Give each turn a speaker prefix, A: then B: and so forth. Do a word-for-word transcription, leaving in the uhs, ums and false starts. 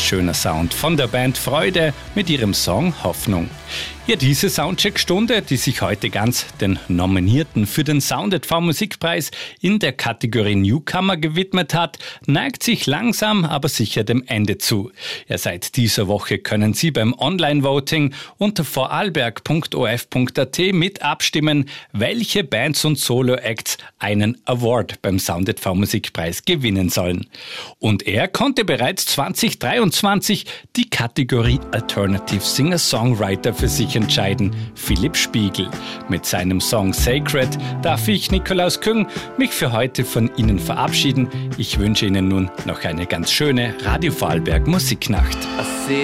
A: schöner Sound von der Band Freude mit ihrem Song Hoffnung. Ja, diese Soundcheck-Stunde, die sich heute ganz den Nominierten für den Sound at V Musikpreis in der Kategorie Newcomer gewidmet hat, neigt sich langsam, aber sicher dem Ende zu. Ja, seit dieser Woche können Sie beim Online-Voting unter vorarlberg punkt o f punkt a t mit abstimmen, welche Bands und Solo-Acts einen Award beim Sound at V Musikpreis gewinnen sollen. Und er konnte bereits zwanzig dreiundzwanzig die Kategorie Alternative Singer-Songwriter für sich entscheiden, Philipp Spiegel. Mit seinem Song Sacred darf ich, Nikolaus Küng, mich für heute von Ihnen verabschieden. Ich wünsche Ihnen nun noch eine ganz schöne Radio Vorarlberg Musiknacht.
B: I see